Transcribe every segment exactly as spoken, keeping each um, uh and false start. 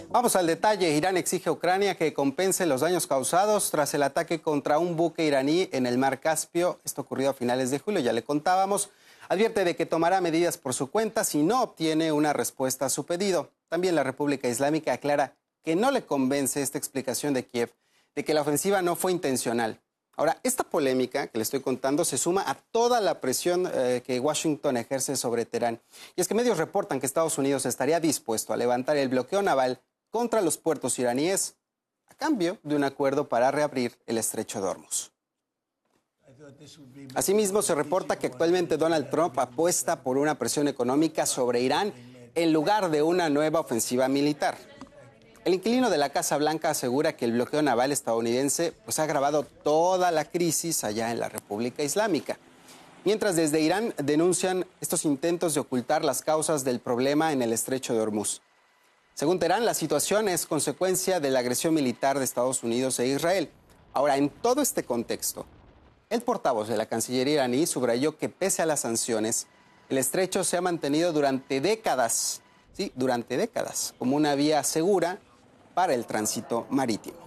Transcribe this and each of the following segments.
Vamos al detalle. Irán exige a Ucrania que compense los daños causados tras el ataque contra un buque iraní en el mar Caspio. Esto ocurrió a finales de julio, ya le contábamos. Advierte de que tomará medidas por su cuenta si no obtiene una respuesta a su pedido. También la República Islámica aclara que no le convence esta explicación de Kiev de que la ofensiva no fue intencional. Ahora, esta polémica que le estoy contando se suma a toda la presión eh, que Washington ejerce sobre Teherán. Y es que medios reportan que Estados Unidos estaría dispuesto a levantar el bloqueo naval contra los puertos iraníes a cambio de un acuerdo para reabrir el estrecho de Hormuz. Asimismo, se reporta que actualmente Donald Trump apuesta por una presión económica sobre Irán en lugar de una nueva ofensiva militar. El inquilino de la Casa Blanca asegura que el bloqueo naval estadounidense pues, ha agravado toda la crisis allá en la República Islámica. Mientras desde Irán denuncian estos intentos de ocultar las causas del problema en el estrecho de Hormuz. Según Teherán, la situación es consecuencia de la agresión militar de Estados Unidos e Israel. Ahora, en todo este contexto, el portavoz de la Cancillería iraní subrayó que pese a las sanciones, el estrecho se ha mantenido durante décadas, sí, durante décadas, como una vía segura para el tránsito marítimo.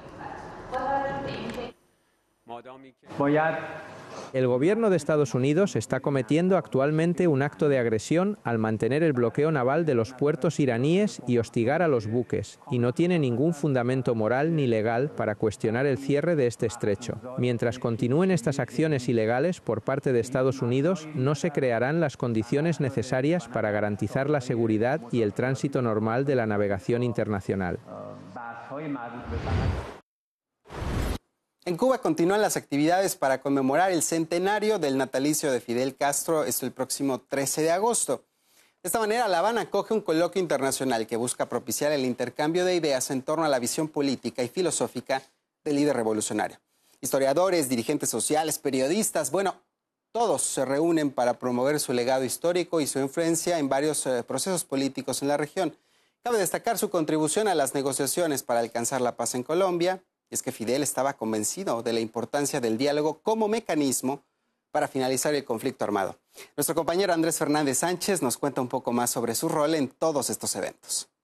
El gobierno de Estados Unidos está cometiendo actualmente un acto de agresión al mantener el bloqueo naval de los puertos iraníes y hostigar a los buques, y no tiene ningún fundamento moral ni legal para cuestionar el cierre de este estrecho. Mientras continúen estas acciones ilegales por parte de Estados Unidos, no se crearán las condiciones necesarias para garantizar la seguridad y el tránsito normal de la navegación internacional. En Cuba continúan las actividades para conmemorar el centenario del natalicio de Fidel Castro, esto el próximo trece de agosto. De esta manera, La Habana acoge un coloquio internacional que busca propiciar el intercambio de ideas en torno a la visión política y filosófica del líder revolucionario. Historiadores, dirigentes sociales, periodistas, bueno, todos se reúnen para promover su legado histórico y su influencia en varios eh, procesos políticos en la región. Cabe destacar su contribución a las negociaciones para alcanzar la paz en Colombia. Y es que Fidel estaba convencido de la importancia del diálogo como mecanismo para finalizar el conflicto armado. Nuestro compañero Andrés Fernández Sánchez nos cuenta un poco más sobre su rol en todos estos eventos.